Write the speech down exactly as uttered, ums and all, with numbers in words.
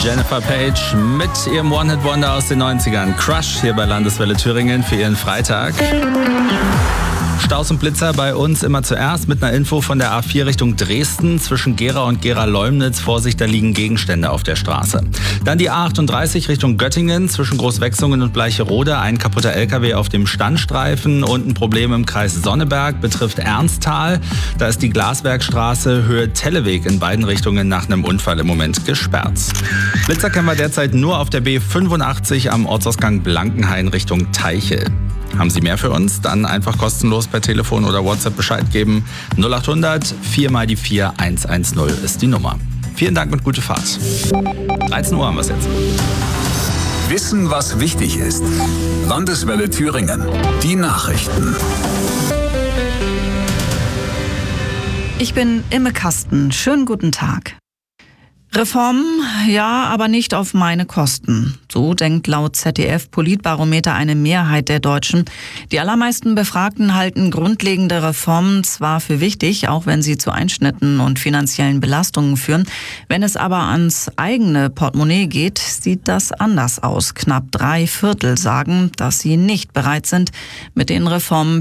Jennifer Page mit ihrem One-Hit-Wonder aus den neunzigern. Crush hier bei Landeswelle Thüringen für ihren Freitag. Staus und Blitzer bei uns immer zuerst mit einer Info von der A vier Richtung Dresden. Zwischen Gera und Gera-Leumnitz. Vorsicht, da liegen Gegenstände auf der Straße. Dann die A achtunddreißig Richtung Göttingen. Zwischen Großwechsungen und Bleicherode. Ein kaputter L K W auf dem Standstreifen. Und ein Problem im Kreis Sonneberg betrifft Ernsthal. Da ist die Glaswerkstraße Höhe Telleweg in beiden Richtungen nach einem Unfall im Moment gesperrt. Blitzer kennen wir derzeit nur auf der B fünfundachtzig am Ortsausgang Blankenhain Richtung Teichel. Haben Sie mehr für uns? Dann einfach kostenlos per Telefon oder WhatsApp Bescheid geben. null achthundert vier mal die vier hundertzehn ist die Nummer. Vielen Dank und gute Fahrt. dreizehn Uhr haben wir es jetzt. Wissen, was wichtig ist. Landeswelle Thüringen. Die Nachrichten. Ich bin Imme Kasten. Schönen guten Tag. Reformen, ja, aber nicht auf meine Kosten. So denkt laut Z D F-Politbarometer eine Mehrheit der Deutschen. Die allermeisten Befragten halten grundlegende Reformen zwar für wichtig, auch wenn sie zu Einschnitten und finanziellen Belastungen führen. Wenn es aber ans eigene Portemonnaie geht, sieht das anders aus. Knapp drei Viertel sagen, dass sie nicht bereit sind, mit den Reformen